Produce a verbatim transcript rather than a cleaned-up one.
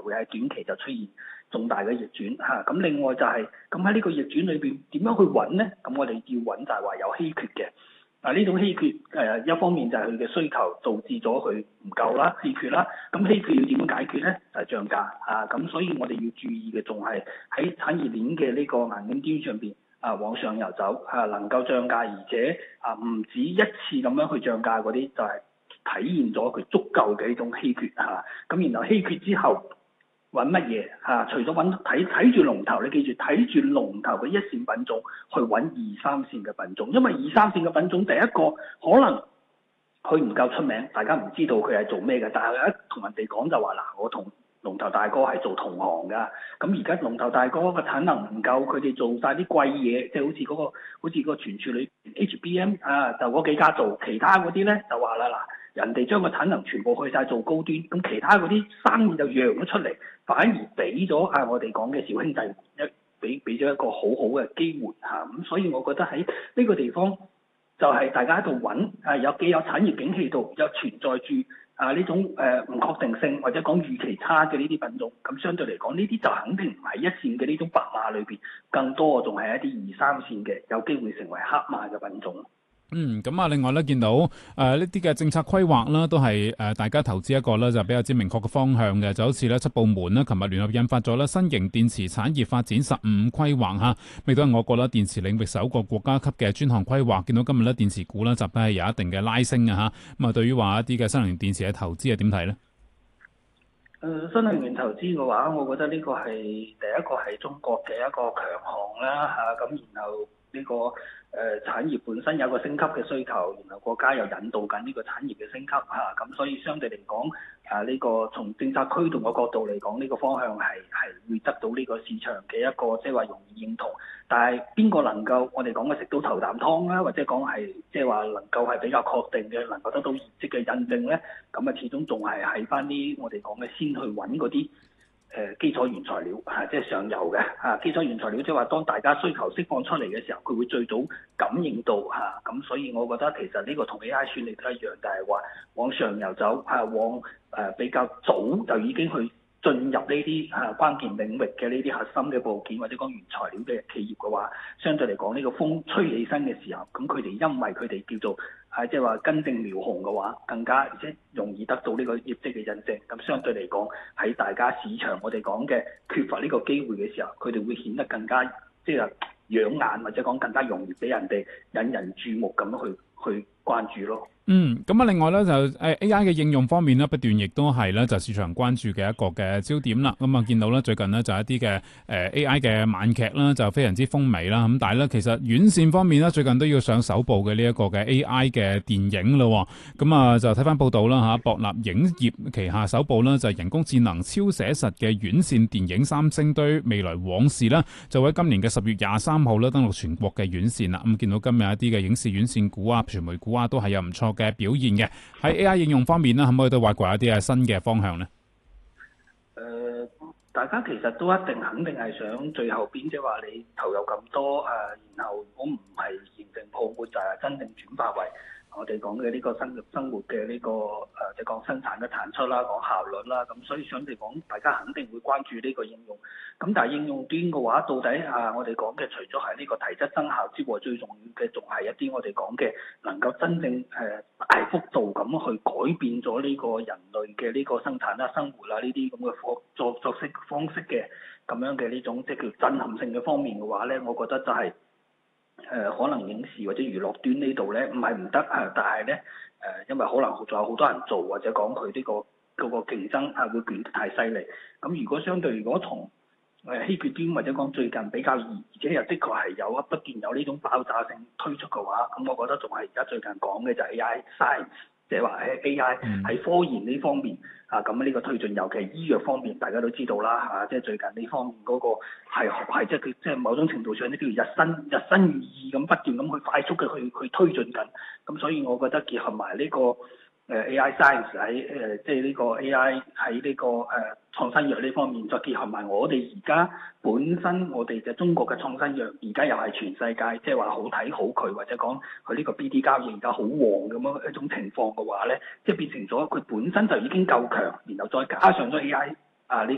會喺短期就出現重大嘅逆轉嚇。咁、啊、另外就係咁喺呢個逆轉裏邊點樣去揾咧？咁我哋要揾就係話有稀缺嘅。嗱、啊、呢種稀缺誒、呃、一方面就係佢嘅需求導致咗佢唔夠啦，稀缺啦。咁稀缺要點樣解決咧？就係、是、漲價啊！咁所以我哋要注意嘅仲係喺產業鏈嘅呢個硬件端上邊啊往上游走啊，能夠漲價，而且啊唔止一次咁樣去漲價嗰啲，就係、是、體現咗佢足夠嘅呢種稀缺嚇。咁、啊、然後稀缺之後。揾乜嘢嚇？除咗揾睇睇住龍頭，你記住睇住龍頭嘅一線品種去揾二三線嘅品種，因為二三線嘅品種第一個可能佢唔夠出名，大家唔知道佢係做咩嘅，但係一同人哋講就話嗱，我同龍頭大哥係做同行㗎。咁而家龍頭大哥個產能唔夠，佢哋做晒啲貴嘢，即係好似嗰個好似個存儲裏 H B M 啊，就嗰幾家做，其他嗰啲咧就話啦嗱。人哋將個產能全部去晒做高端，咁其他嗰啲生意就讓咗出嚟，反而俾咗啊我哋講嘅小兄弟一俾俾咗一個好好嘅機會嚇，咁、啊、所以我覺得喺呢個地方就係大家喺度揾啊，有幾有產業景氣度，有存在住啊呢種誒唔、呃、確定性或者講預期差嘅呢啲品種，咁相對嚟講呢啲就肯定唔係一線嘅呢種白馬裏邊，更多仲係一啲二三線嘅有機會成為黑馬嘅品種。 嗯，咁啊，另外咧，見到誒呢啲嘅政策規劃啦，都係誒、呃、大家投資一個咧就比較之明確嘅方向嘅，就好似咧七部門啦，琴日聯合印發咗咧新型電池產業發展十五規劃嚇，亦都係我國啦電池領域首個國家級嘅專項規劃。見到今日咧電池股啦，集體係有一定嘅拉升嘅嚇。咁啊，對於話一啲嘅新能源電池嘅投資係點睇咧？誒、 呃，新能源投資嘅話，我覺得呢個係第一個係中國嘅一個強項啦嚇，咁、啊、然後呢、這個。誒、呃、產業本身有個升級嘅需求，然後國家又引導緊呢個產業嘅升級嚇，咁、啊、所以相對嚟講，啊呢、這個從政策驅動嘅角度嚟講，呢、這個方向係係會得到呢個市場嘅一個即係話容易認同。但係邊個能夠我哋講嘅食到頭啖湯啦，或者講係即係話能夠係比較確定嘅，能夠得到業績嘅印證咧，咁啊始終仲係喺翻啲我哋講嘅先去揾嗰啲。誒、呃、基礎原材料嚇、啊，即係上游嘅嚇、啊、基礎原材料，即係話當大家需求釋放出嚟嘅時候，佢會最早感應到嚇，咁、啊、所以我覺得其實呢個同 A I 算力都一樣，就係話往上游走嚇、啊，往誒、呃、比較早就已經去進入呢啲嚇關鍵領域嘅呢啲核心嘅部件或者講原材料嘅企業嘅話，相對嚟講呢個風吹起身嘅時候，咁佢哋因為佢哋叫做係即係話根正苗紅嘅話，更加而且容易得到呢個業績嘅印證。咁相對嚟講，喺大家市場我哋講嘅缺乏呢個機會嘅時候，佢哋會顯得更加即係養眼，或者講更加容易俾人哋引人注目咁樣去去關注咯。 嗯，咁啊，另外咧就誒 A I 嘅應用方面咧，不斷亦都係咧就市場關注嘅一個嘅焦點啦。咁啊，見到咧最近呢，就一啲嘅誒 A I 嘅慢劇啦，就非常之風靡啦。咁但係咧其實院線方面咧，最近都要上首部嘅呢一個嘅 A I 嘅電影咯。咁啊就睇翻報道啦嚇，博納影業旗下首部呢，就係人工智能超寫實嘅院線電影《三星堆未來往事》啦，就喺今年嘅十月廿三號咧登陸全國嘅院線啦。咁見到今日一啲嘅影視院線股啊、傳媒股啊都係有唔錯嘅表現嘅。喺 A I 應用方面咧，可唔可以都挖掘一啲係新嘅方向咧？ 誒、呃，大家其實都一定肯定係想最後邊，即係話你投入咁多誒、呃，然後我唔係形成泡沫，就係、是、真正轉化為我哋講嘅呢個生生活嘅呢、這個誒，即係講生產嘅產出啦，講效率啦，咁所以相對講，大家肯定會關注呢個應用。咁但係應用端嘅話，到底啊，我哋講嘅除咗係呢個提質增效之外，最重要嘅仲係一啲我哋講嘅能夠真正誒、呃、大幅度咁去改變咗呢個人類嘅呢個生產啦、生活啦呢啲咁嘅作作作息方式嘅咁樣嘅呢種即係叫震撼性嘅方面嘅話咧，我覺得就係、是。誒、呃、可能影視或者娛樂端呢度咧唔係唔得啊，但係咧誒，因為可能仲有好多人做，或者講佢呢個嗰、嗰個競爭係會變得太犀利。咁如果相對如果從誒稀缺端或者講最近比較易，而且又的確係有啊不斷有呢種爆炸性推出嘅話，咁我覺得仲係而家最近講嘅就係 A I science，即係話喺 A I 喺科研呢方面。啊，咁呢個推進，尤其係醫藥方面，大家都知道啦，嚇、啊，即係最近呢方面嗰個係係即係佢即係某種程度上呢叫日新日新月異咁不斷咁去快速嘅去去推進緊，咁所以我覺得結合埋呢、這個誒、呃、A I science 喺誒、呃、即係呢個 A I 喺呢、這個誒、呃、創新藥呢方面，再結合埋我哋而家本身我哋嘅中國嘅創新藥，而家又係全世界即係話好睇好佢，或者講佢呢個 B D 交易而家好旺咁樣一種情況嘅話咧，即係變成咗佢本身就已經夠強，然後再加上咗 A I 啊呢、這